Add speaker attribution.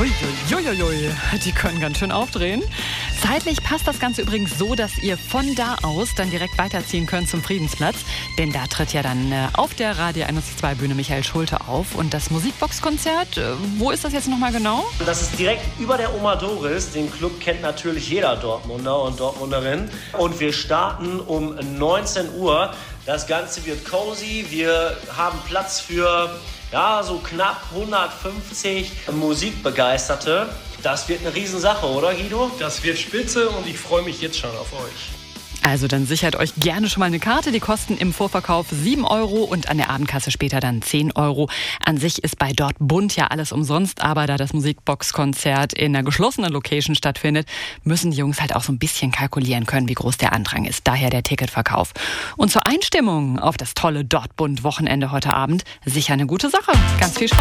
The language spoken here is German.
Speaker 1: Uiuiuiui, die können ganz schön aufdrehen. Zeitlich passt das Ganze übrigens so, dass ihr von da aus dann direkt weiterziehen könnt zum Friedensplatz. Denn da tritt ja dann auf der Radio 102 Bühne Michael Schulte auf. Und das Musikbox-Konzert, wo ist das jetzt nochmal genau?
Speaker 2: Das ist direkt über der Oma Doris. Den Club kennt natürlich jeder Dortmunder und Dortmunderin. Und wir starten um 19 Uhr. Das Ganze wird cozy. Wir haben Platz für so knapp 150 Musikbegeisterte. Das wird eine Riesensache, oder Guido?
Speaker 3: Das wird spitze und ich freue mich jetzt schon auf euch.
Speaker 1: Also dann sichert euch gerne schon mal eine Karte. Die kosten im Vorverkauf 7 € und an der Abendkasse später dann 10 €. An sich ist bei Dortbund ja alles umsonst, aber da das Musikbox-Konzert in einer geschlossenen Location stattfindet, müssen die Jungs halt auch so ein bisschen kalkulieren können, wie groß der Andrang ist. Daher der Ticketverkauf. Und zur Einstimmung auf das tolle Dortbund-Wochenende heute Abend sicher eine gute Sache. Ganz viel Spaß.